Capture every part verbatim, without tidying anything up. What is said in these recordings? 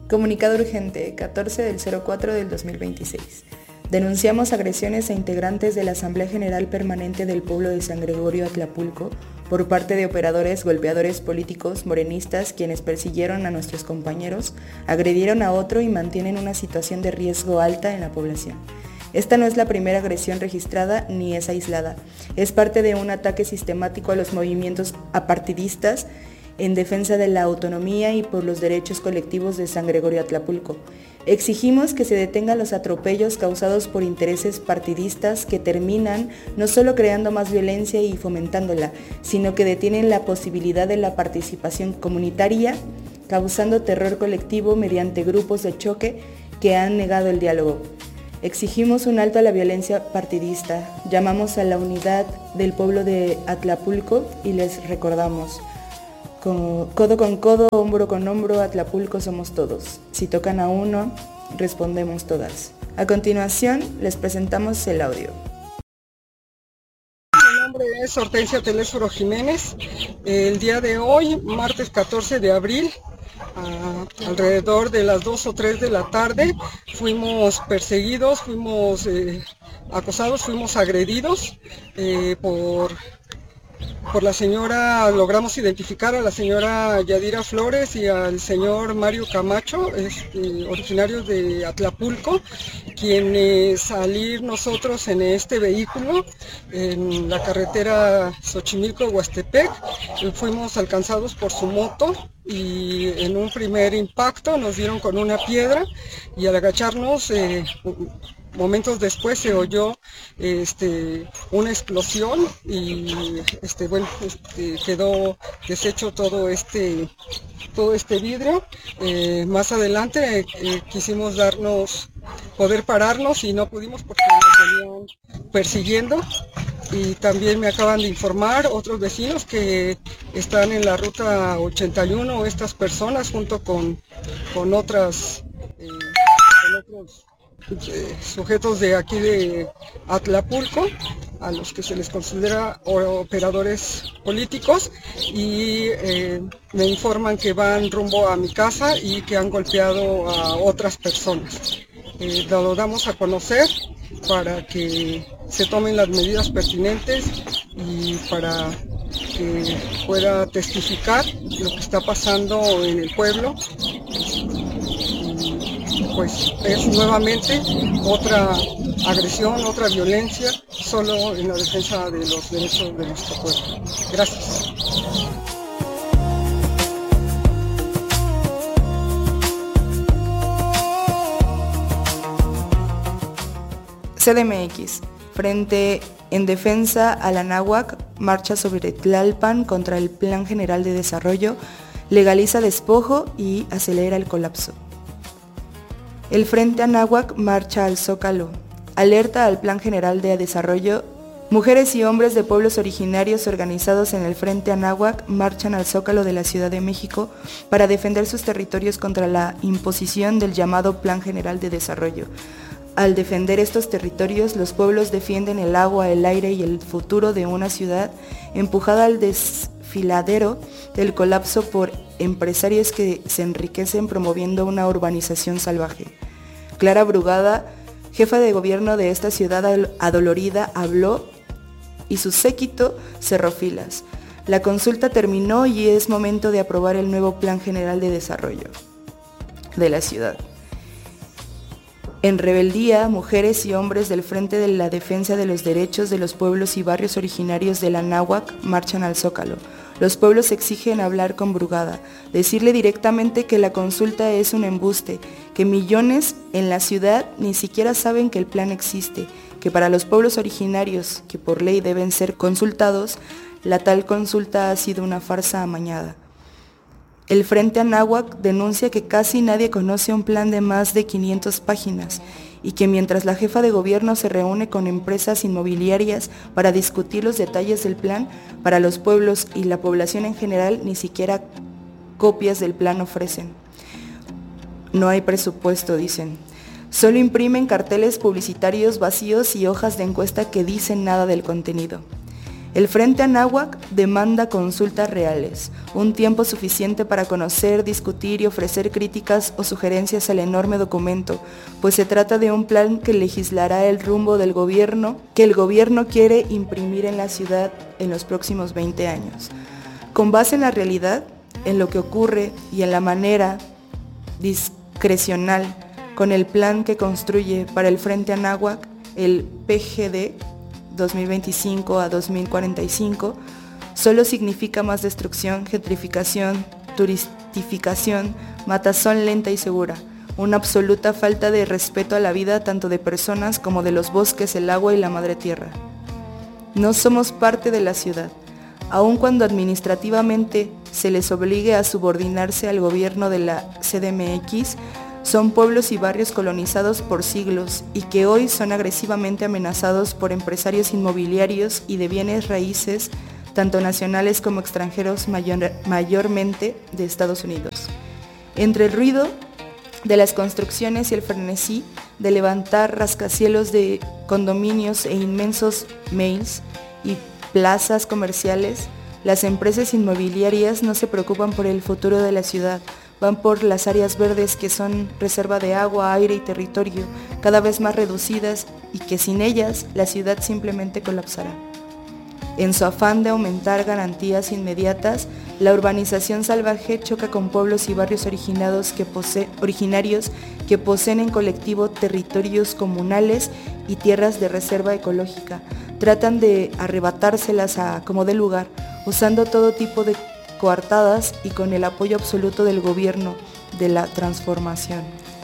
Comunicado urgente, catorce del cero cuatro del dos mil veintiséis. Denunciamos agresiones a integrantes de la Asamblea General Permanente del Pueblo de San Gregorio Atlapulco por parte de operadores golpeadores políticos morenistas quienes persiguieron a nuestros compañeros, agredieron a otro y mantienen una situación de riesgo alta en la población. Esta no es la primera agresión registrada ni es aislada. Es parte de un ataque sistemático a los movimientos apartidistas en defensa de la autonomía y por los derechos colectivos de San Gregorio Atlapulco. Exigimos que se detengan los atropellos causados por intereses partidistas que terminan no solo creando más violencia y fomentándola, sino que detienen la posibilidad de la participación comunitaria, causando terror colectivo mediante grupos de choque que han negado el diálogo. Exigimos un alto a la violencia partidista, llamamos a la unidad del pueblo de Atlapulco y les recordamos: codo con codo, hombro con hombro, Atlapulco somos todos. Si tocan a uno, respondemos todas. A continuación, les presentamos el audio. Mi nombre es Hortensia Telésforo Jiménez. El día de hoy, martes catorce de abril, a alrededor de las dos o tres de la tarde, fuimos perseguidos, fuimos eh, acosados, fuimos agredidos eh, por... Por la señora, logramos identificar a la señora Yadira Flores y al señor Mario Camacho, este, originarios de Atlapulco, quienes al ir nosotros en este vehículo, en la carretera Xochimilco-Huastepec, fuimos alcanzados por su moto y en un primer impacto nos dieron con una piedra y al agacharnos, eh, momentos después se oyó este, una explosión y este, bueno, este, quedó deshecho todo este, todo este vidrio. Eh, más adelante eh, quisimos darnos, poder pararnos y no pudimos porque nos venían persiguiendo. Y también me acaban de informar otros vecinos que están en la ruta ochenta y uno, estas personas junto con, con otras eh, con otros Eh, sujetos de aquí de Atlapulco, a los que se les considera operadores políticos, y eh, me informan que van rumbo a mi casa y que han golpeado a otras personas. Eh, lo damos a conocer para que se tomen las medidas pertinentes y para que pueda testificar lo que está pasando en el pueblo. Pues es nuevamente otra agresión, otra violencia, solo en la defensa de los derechos de nuestro pueblo. Gracias. C D M X, Frente en Defensa a la Náhuac, marcha sobre Tlalpan contra el Plan General de Desarrollo, legaliza despojo y acelera el colapso. El Frente Anáhuac marcha al Zócalo, alerta al Plan General de Desarrollo. Mujeres y hombres de pueblos originarios organizados en el Frente Anáhuac marchan al Zócalo de la Ciudad de México para defender sus territorios contra la imposición del llamado Plan General de Desarrollo. Al defender estos territorios, los pueblos defienden el agua, el aire y el futuro de una ciudad empujada al desfiladero del colapso por empresarios que se enriquecen promoviendo una urbanización salvaje. Clara Brugada, jefa de gobierno de esta ciudad adolorida, habló y su séquito cerró filas. La consulta terminó y es momento de aprobar el nuevo Plan General de Desarrollo de la ciudad. En rebeldía, mujeres y hombres del Frente de la Defensa de los Derechos de los Pueblos y Barrios Originarios de la Náhuac marchan al Zócalo. Los pueblos exigen hablar con Brugada, decirle directamente que la consulta es un embuste, que millones en la ciudad ni siquiera saben que el plan existe, que para los pueblos originarios, que por ley deben ser consultados, la tal consulta ha sido una farsa amañada. El Frente Anáhuac denuncia que casi nadie conoce un plan de más de quinientas páginas y que mientras la jefa de gobierno se reúne con empresas inmobiliarias para discutir los detalles del plan, para los pueblos y la población en general ni siquiera copias del plan ofrecen. No hay presupuesto, dicen. Solo imprimen carteles publicitarios vacíos y hojas de encuesta que dicen nada del contenido. El Frente Anáhuac demanda consultas reales, un tiempo suficiente para conocer, discutir y ofrecer críticas o sugerencias al enorme documento, pues se trata de un plan que legislará el rumbo del gobierno, que el gobierno quiere imprimir en la ciudad en los próximos veinte años. Con base en la realidad, en lo que ocurre y en la manera discrecional con el plan que construye para el Frente Anáhuac, el P G D dos mil veinticinco a dos mil cuarenta y cinco, solo significa más destrucción, gentrificación, turistificación, matazón lenta y segura, una absoluta falta de respeto a la vida tanto de personas como de los bosques, el agua y la madre tierra. No somos parte de la ciudad, aun cuando administrativamente se les obligue a subordinarse al gobierno de la C D M X, son pueblos y barrios colonizados por siglos y que hoy son agresivamente amenazados por empresarios inmobiliarios y de bienes raíces, tanto nacionales como extranjeros, mayor, mayormente de Estados Unidos. Entre el ruido de las construcciones y el frenesí de levantar rascacielos de condominios e inmensos malls y plazas comerciales, las empresas inmobiliarias no se preocupan por el futuro de la ciudad, van por las áreas verdes que son reserva de agua, aire y territorio, cada vez más reducidas y que sin ellas la ciudad simplemente colapsará. En su afán de aumentar garantías inmediatas, la urbanización salvaje choca con pueblos y barrios originados que pose- originarios que poseen en colectivo territorios comunales y tierras de reserva ecológica. Tratan de arrebatárselas a como dé lugar, usando todo tipo de coartadas y con el apoyo absoluto del gobierno de la transformación.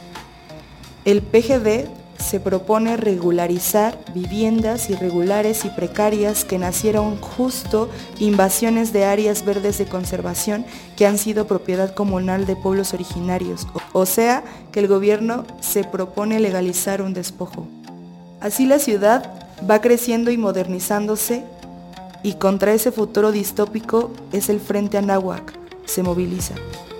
El P G D se propone regularizar viviendas irregulares y precarias que nacieron justo invasiones de áreas verdes de conservación que han sido propiedad comunal de pueblos originarios, o sea que el gobierno se propone legalizar un despojo. Así la ciudad va creciendo y modernizándose, y contra ese futuro distópico es el Frente Anáhuac, se moviliza.